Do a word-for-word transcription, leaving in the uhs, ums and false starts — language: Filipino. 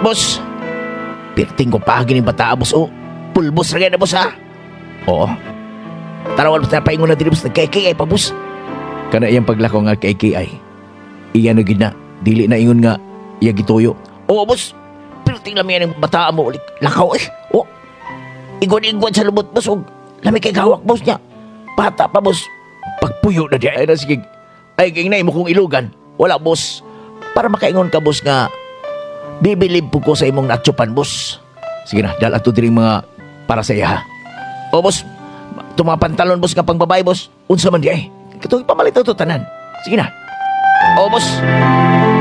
boss. Pirting ko pahagi ng bata, boss. O, pulbos na na, boss, ha? Oo. Tarawan, boss, napaingon na din, boss. Nag-K K I pa, boss. Kana iyang paglako nga K K I. Iyan na gid na. Dili na ingon nga iya gituyo. Oo, boss. Pirting lang yan ng bata mo. Ulit. Lakaw, eh. O, igwan-igwan sa lubot, boss. O, lami kay gawak, boss niya. Bata pa, boss. Pagpuyo na di. Ay, na, sige. Ay, gingnay mo kong ilugan. Wala, boss. Para makaingon ka, boss, nga bibilib po ko sa imong natsupan, boss. Sige na, dala to din mga para sa iya, ha? O, boss, tumapantalon, boss, nga pang babae, boss. Unsa man di ay. Katong ipamalit to tanan. Sige na. O, boss.